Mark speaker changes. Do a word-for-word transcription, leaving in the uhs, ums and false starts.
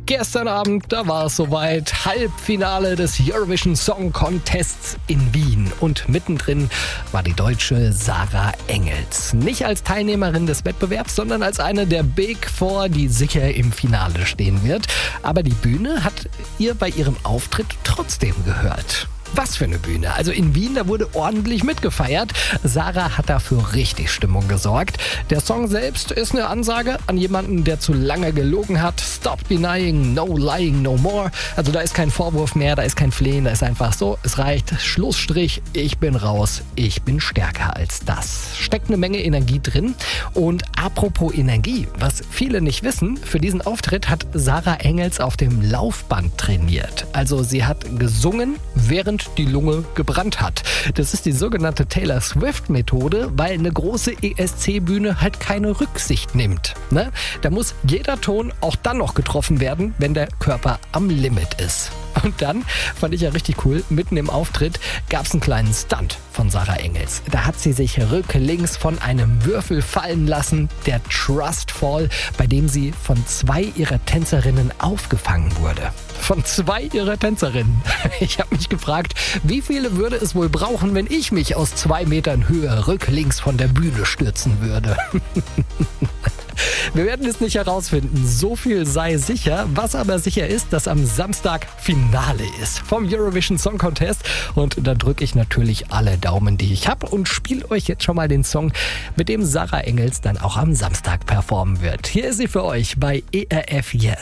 Speaker 1: Gestern Abend, da war es soweit, Halbfinale des Eurovision Song Contests in Wien. Und mittendrin war die Deutsche Sarah Engels. Nicht als Teilnehmerin des Wettbewerbs, sondern als eine der Big Four, die sicher im Finale stehen wird. Aber die Bühne hat ihr bei ihrem Auftritt trotzdem gehört. Was für eine Bühne. Also in Wien, da wurde ordentlich mitgefeiert. Sarah hat dafür richtig Stimmung gesorgt. Der Song selbst ist eine Ansage an jemanden, der zu lange gelogen hat. Stop denying, no lying, no more. Also da ist kein Vorwurf mehr, da ist kein Flehen, da ist einfach so, es reicht. Schlussstrich, ich bin raus, ich bin stärker als das. Steckt eine Menge Energie drin. Und apropos Energie, was viele nicht wissen, für diesen Auftritt hat Sarah Engels auf dem Laufband trainiert. Also sie hat gesungen, während die Lunge gebrannt hat. Das ist die sogenannte Taylor Swift-Methode, weil eine große E S C-Bühne halt keine Rücksicht nimmt. Ne? Da muss jeder Ton auch dann noch getroffen werden, wenn der Körper am Limit ist. Und dann, fand ich ja richtig cool, mitten im Auftritt gab es einen kleinen Stunt von Sarah Engels. Da hat sie sich rücklings von einem Würfel fallen lassen, der Trust Fall, bei dem sie von zwei ihrer Tänzerinnen aufgefangen wurde. Von zwei ihrer Tänzerinnen. Ich habe mich gefragt, wie viele würde es wohl brauchen, wenn ich mich aus zwei Metern Höhe rücklings von der Bühne stürzen würde? Wir werden es nicht herausfinden, so viel sei sicher. Was aber sicher ist, dass am Samstag Finale ist vom Eurovision Song Contest. Und da drücke ich natürlich alle Daumen, die ich habe, und spiele euch jetzt schon mal den Song, mit dem Sarah Engels dann auch am Samstag performen wird. Hier ist sie für euch bei E R F Yes.